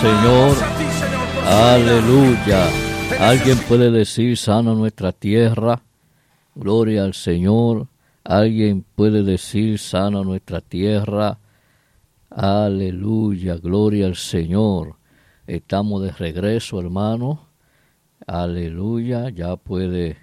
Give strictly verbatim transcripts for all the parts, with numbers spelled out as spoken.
Señor. Aleluya. Alguien puede decir, sana nuestra tierra. Gloria al Señor. Alguien puede decir, sana nuestra tierra. Aleluya. Gloria al Señor. Estamos de regreso, hermano. Aleluya. Ya puede,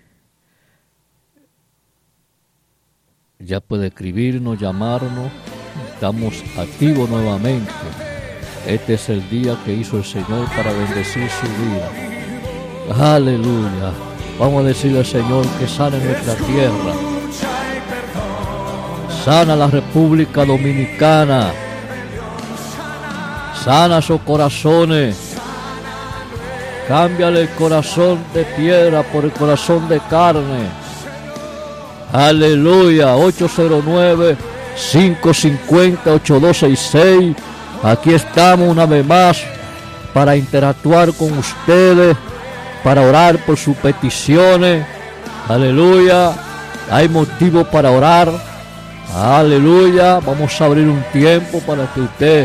ya puede escribirnos, llamarnos. Estamos activos nuevamente. Este es el día que hizo el Señor para bendecir su vida. Aleluya. Vamos a decirle al Señor que sane nuestra tierra. Sana la República Dominicana. Sana sus corazones. Cámbiale el corazón de piedra por el corazón de carne. Aleluya. ocho cero nueve, cinco cinco cero, ocho dos seis seis. Aquí estamos una vez más para interactuar con ustedes, para orar por sus peticiones. Aleluya. Hay motivo para orar. Aleluya. Vamos a abrir un tiempo para que usted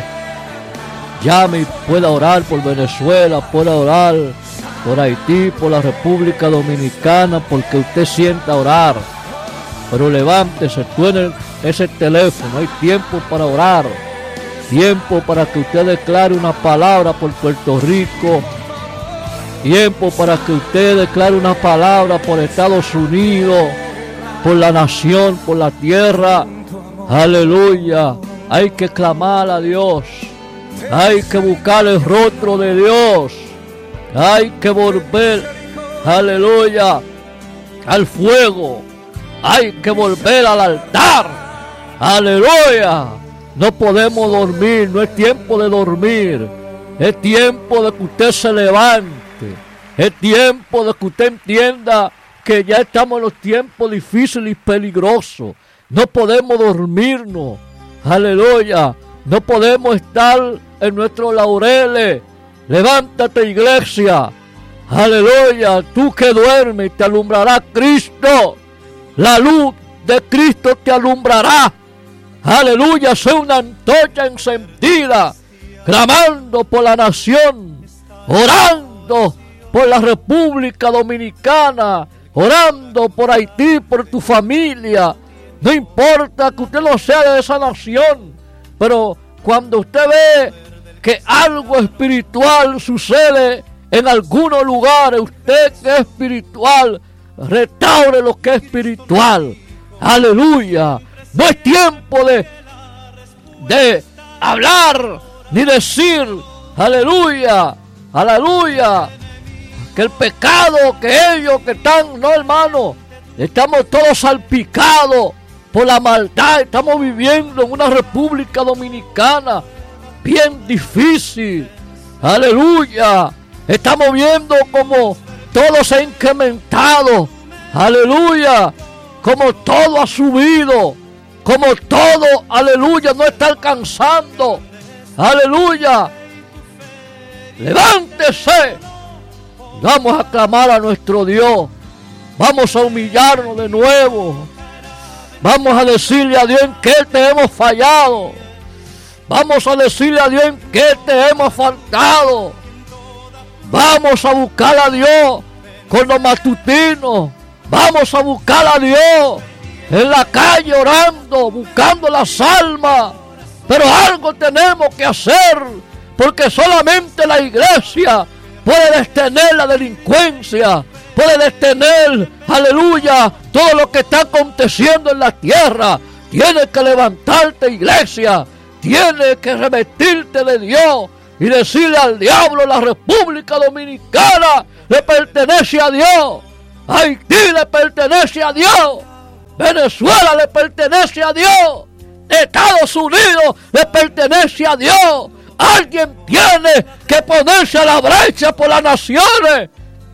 llame y pueda orar por Venezuela, pueda orar por Haití, por la República Dominicana, porque usted sienta orar. Pero levántese, suene ese teléfono. Hay tiempo para orar. Tiempo para que usted declare una palabra por Puerto Rico. Tiempo para que usted declare una palabra por Estados Unidos, por la nación, por la tierra. Aleluya. Hay que clamar a Dios. Hay que buscar el rostro de Dios. Hay que volver, aleluya, al fuego. Hay que volver al altar. Aleluya. No podemos dormir, no es tiempo de dormir. Es tiempo de que usted se levante. Es tiempo de que usted entienda que ya estamos en los tiempos difíciles y peligrosos. No podemos dormirnos. Aleluya. No podemos estar en nuestros laureles. Levántate, iglesia. Aleluya. Tú que duermes, te alumbrará Cristo. La luz de Cristo te alumbrará. Aleluya, sea una antorcha encendida, clamando por la nación, orando por la República Dominicana, orando por Haití, por tu familia. No importa que usted no sea de esa nación, pero cuando usted ve que algo espiritual sucede en algunos lugares, usted que es espiritual, restaure lo que es espiritual. Aleluya. No es tiempo de, de hablar ni decir, aleluya, aleluya, que el pecado, que ellos que están, no hermano, estamos todos salpicados por la maldad. Estamos viviendo en una República Dominicana bien difícil, aleluya. Estamos viendo como todo se ha incrementado, aleluya, como todo ha subido. Como todo, aleluya, no está alcanzando. Aleluya. Levántese. Vamos a clamar a nuestro Dios. Vamos a humillarnos de nuevo. Vamos a decirle a Dios en qué te hemos fallado. Vamos a decirle a Dios en qué te hemos faltado. Vamos a buscar a Dios con los matutinos. Vamos a buscar a Dios en la calle orando, buscando las almas. Pero algo tenemos que hacer, porque solamente la iglesia puede detener la delincuencia, puede detener, aleluya, todo lo que está aconteciendo en la tierra. Tienes que levantarte, iglesia, tienes que revestirte de Dios y decirle al diablo: la República Dominicana le pertenece a Dios, Haití le pertenece a Dios, Venezuela le pertenece a Dios, Estados Unidos le pertenece a Dios. Alguien tiene que ponerse a la brecha por las naciones.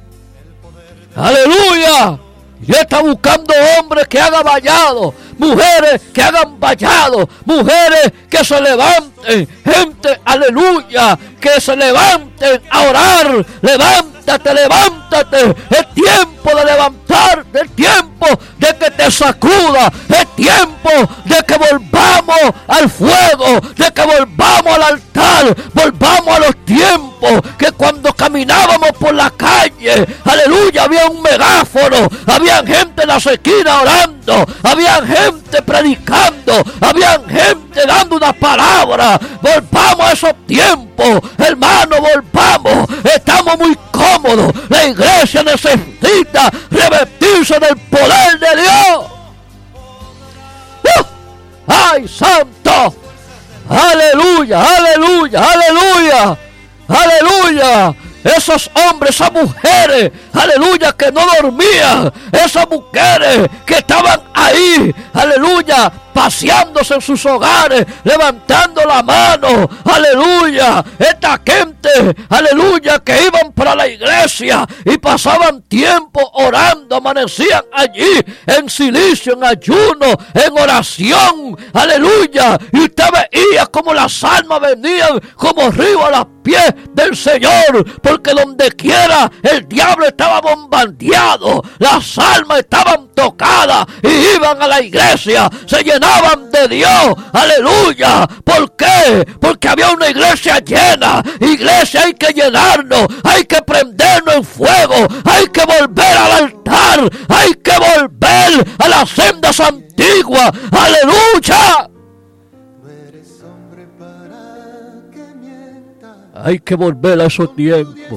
Aleluya. Dios está buscando hombres que hagan vallado, mujeres que hagan vallado, mujeres que se levanten, gente, aleluya, que se levanten a orar, levanten levántate, levántate. Es tiempo de levantarte, es tiempo de que te sacuda, es tiempo de que volvamos al fuego, de que volvamos al altar, volvamos a los tiempos que cuando caminábamos por la calle, aleluya, había un megáfono, había gente en las esquinas orando, había gente predicando, había gente dando una palabra. Volvamos a esos tiempos, hermano, volvamos. Estamos muy cómodos. La iglesia necesita revestirse del poder de Dios. ¡Uh! ¡Ay, santo! ¡Aleluya, aleluya, aleluya! ¡Aleluya! Esos hombres, esas mujeres, aleluya, que no dormían, esas mujeres que estaban ahí, aleluya, paseándose en sus hogares, levantando la mano, aleluya, esta gente, aleluya, que iban para la iglesia y pasaban tiempo orando, amanecían allí en silicio, en ayuno, en oración, aleluya, y usted veía como las almas venían como río a los pies del Señor, porque donde quiera el diablo estaba bombardeado, las almas estaban tocadas y iban a la iglesia, se llenaban de Dios, aleluya. ¿Por qué? Porque había una iglesia llena. Iglesia, hay que llenarnos, hay que prendernos en fuego, hay que volver al altar, hay que volver a las sendas antiguas, aleluya. Hay que volver a esos tiempos.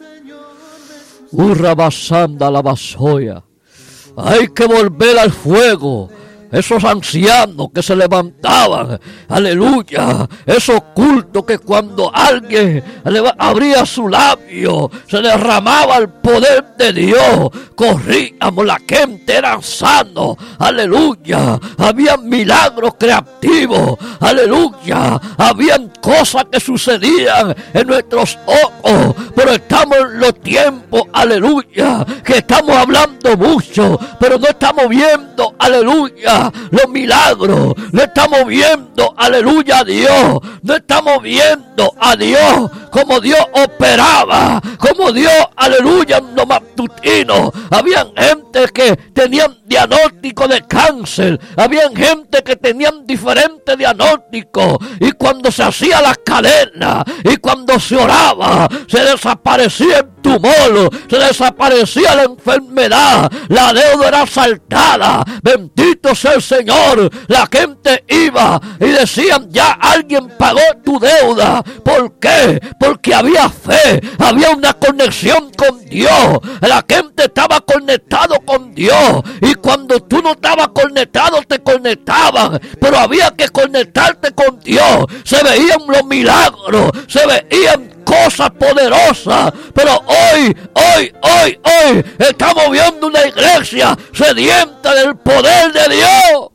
Urra basanda la basoya. Hay que volver al fuego. Esos ancianos que se levantaban, aleluya, esos cultos que cuando alguien abría su labio, se derramaba el poder de Dios, corríamos, la gente era sano, aleluya, habían milagros creativos, aleluya, habían cosas que sucedían en nuestros ojos, pero estamos en los tiempos, aleluya, que estamos hablando mucho, pero no estamos viendo, aleluya, los milagros, no estamos viendo, aleluya, a Dios, no estamos viendo a Dios como Dios operaba, como Dios, aleluya, en lo matutino. Habían gente que tenían diagnóstico de cáncer, habían gente que tenían diferentes diagnósticos, y cuando se hacía la cadena, y cuando se oraba, se desaparecía el tumor, se desaparecía la enfermedad, la deuda era saltada, bendito sea el Señor. La gente iba y decían, ya alguien pagó tu deuda. ¿Por qué? Porque había fe, había una conexión con Dios, la gente estaba conectado con Dios, y cuando tú no estabas conectado te conectaban, pero había que conectarte con Dios. Se veían los milagros, se veían cosas poderosas, pero hoy, hoy, hoy, hoy estamos viendo una iglesia sedienta del poder de Dios.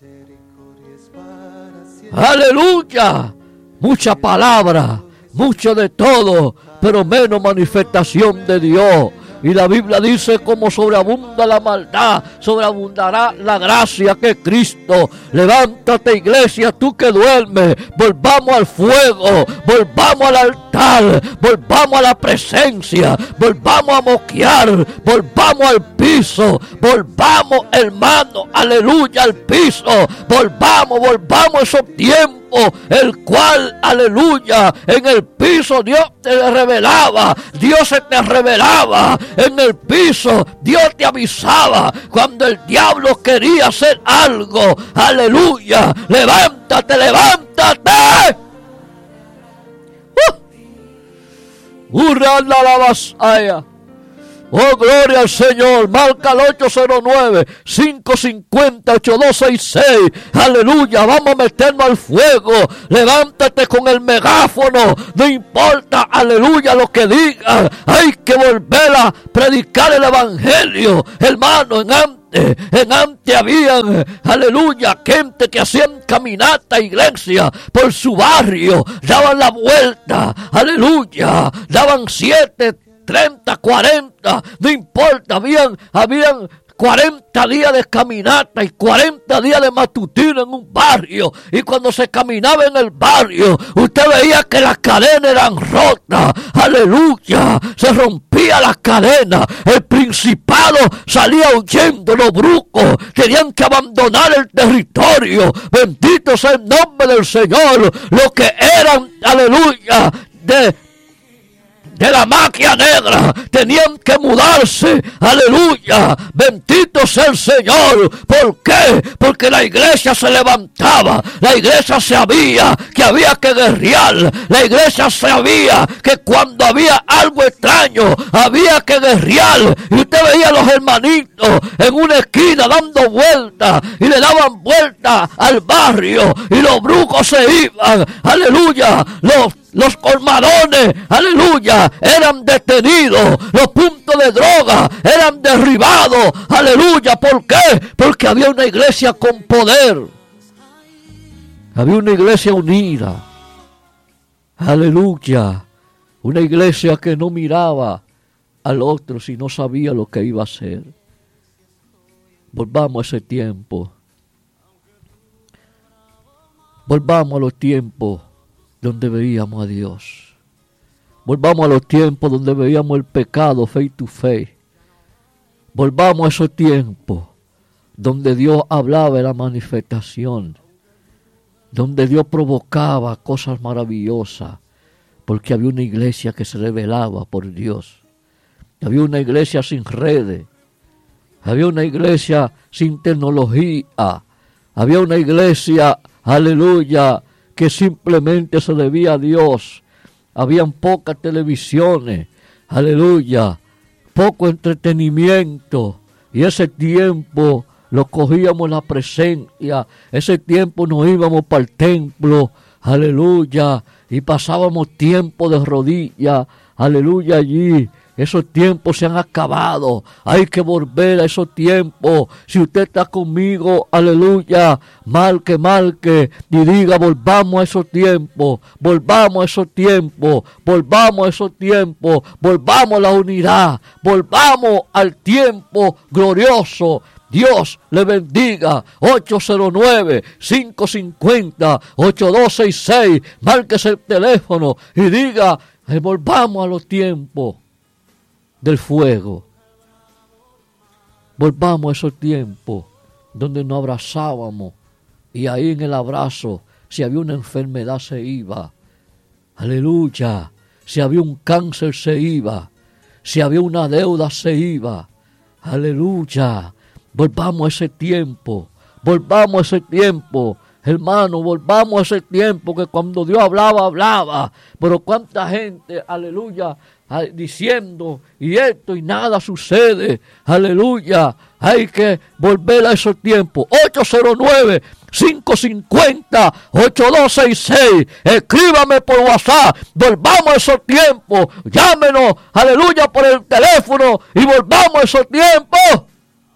Aleluya, mucha palabra, mucho de todo, pero menos manifestación de Dios. Y la Biblia dice, como sobreabunda la maldad, sobreabundará la gracia que es Cristo. Levántate, iglesia, tú que duermes, volvamos al fuego, volvamos al altar, volvamos a la presencia, volvamos a moquear, volvamos al piso, volvamos, hermano, aleluya, al piso, volvamos, volvamos a esos tiempos, el cual, aleluya, en el piso Dios te revelaba, Dios se te revelaba, en el piso Dios te avisaba cuando el diablo quería hacer algo, aleluya, levántate, levántate. Uh. Urranda la vasaya. Oh, gloria al Señor. Marca el ocho cero nueve, cinco cinco cero, ocho dos seis seis. Aleluya. Vamos a meternos al fuego. Levántate con el megáfono. No importa, aleluya, lo que digan. Hay que volver a predicar el evangelio. Hermano, en antes, en antes habían, aleluya, gente que hacían caminata, iglesia, por su barrio. Daban la vuelta. Aleluya. Daban siete, treinta, cuarenta, no importa, habían, habían cuarenta días de caminata y cuarenta días de matutino en un barrio. Y cuando se caminaba en el barrio, usted veía que las cadenas eran rotas. Aleluya. Se rompía las cadenas. El principado salía huyendo. Los brujos tenían que abandonar el territorio. Bendito sea el nombre del Señor. Los que eran, aleluya, de... de la maquia negra, tenían que mudarse, aleluya, bendito sea el Señor. ¿Por qué? Porque la iglesia se levantaba, la iglesia sabía que había que guerrear, la iglesia sabía que cuando había algo extraño, había que guerrear, y usted veía a los hermanitos en una esquina dando vueltas, y le daban vueltas al barrio, y los brujos se iban, aleluya, los Los colmadones, aleluya, eran detenidos. Los puntos de droga eran derribados, aleluya. ¿Por qué? Porque había una iglesia con poder. Había una iglesia unida. Aleluya. Una iglesia que no miraba al otro si no sabía lo que iba a hacer. Volvamos a ese tiempo. Volvamos a los tiempos donde veíamos a Dios. Volvamos a los tiempos donde veíamos el pecado face to face. Volvamos a esos tiempos donde Dios hablaba de la manifestación, donde Dios provocaba cosas maravillosas, porque había una iglesia que se revelaba por Dios. Había una iglesia sin redes, había una iglesia sin tecnología, había una iglesia, aleluya, que simplemente se debía a Dios. Habían pocas televisiones, aleluya, poco entretenimiento, y ese tiempo lo cogíamos la presencia, ese tiempo nos íbamos para el templo, aleluya, y pasábamos tiempo de rodillas, aleluya, allí. Esos tiempos se han acabado. Hay que volver a esos tiempos. Si usted está conmigo, aleluya, marque, marque y diga, volvamos a esos tiempos, volvamos a esos tiempos, volvamos a esos tiempos, volvamos a la unidad, volvamos al tiempo glorioso. Dios le bendiga. Ocho cero nueve, cinco cinco cero, ocho dos seis seis. Márquese el teléfono y diga, eh, volvamos a los tiempos del fuego. Volvamos a esos tiempos donde nos abrazábamos y ahí en el abrazo, si había una enfermedad se iba. Aleluya. Si había un cáncer se iba. Si había una deuda se iba. Aleluya. Volvamos a ese tiempo. Volvamos a ese tiempo. Hermano, volvamos a ese tiempo que cuando Dios hablaba, hablaba. Pero cuánta gente, aleluya, diciendo y esto y nada sucede. Aleluya. Hay que volver a esos tiempos. ocho cero nueve, cinco cinco cero, ocho dos seis seis. Escríbame por WhatsApp. Volvamos a esos tiempos. Llámenos, aleluya, por el teléfono y volvamos a esos tiempos.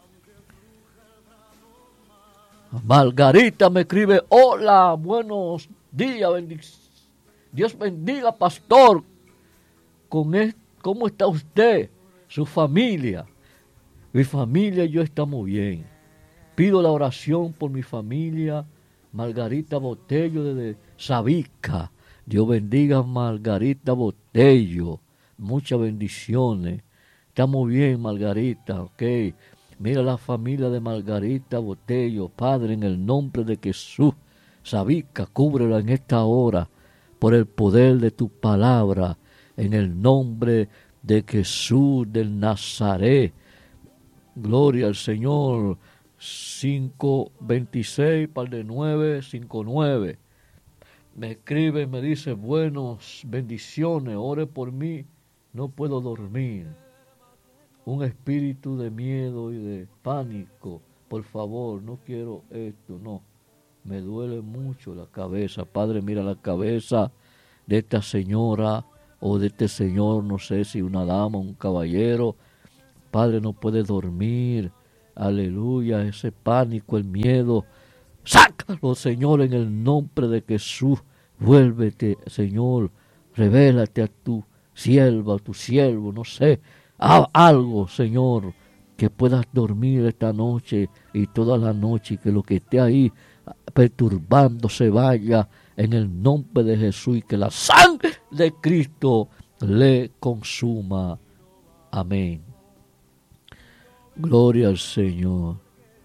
Margarita me escribe, hola, buenos días, bendic- Dios bendiga, pastor. Con esto, ¿cómo está usted? Su familia. Mi familia y yo estamos bien. Pido la oración por mi familia, Margarita Botello desde Sabica. Dios bendiga a Margarita Botello. Muchas bendiciones. Estamos bien, Margarita, ok. Mira la familia de Margarita Botello, Padre, en el nombre de Jesús. Sabica, cúbrela en esta hora por el poder de tu palabra. En el nombre de Jesús del Nazaret. Gloria al Señor. cinco veintiséis, par de nueve, cinco nueve. Me escribe, me dice, buenos, bendiciones, ore por mí, no puedo dormir. Un espíritu de miedo y de pánico, por favor, no quiero esto, no. Me duele mucho la cabeza. Padre, mira la cabeza de esta señora o de este señor, no sé si una dama, un caballero. Padre, no puede dormir. Aleluya, ese pánico, el miedo. Sácalo, Señor, en el nombre de Jesús. Vuélvete, Señor. Revélate a tu sierva, a tu siervo, no sé. Haz algo, Señor. que puedas dormir esta noche y toda la noche, y que lo que esté ahí perturbando se vaya en el nombre de Jesús, y que la sangre de Cristo le consuma. Amén. Gloria al Señor.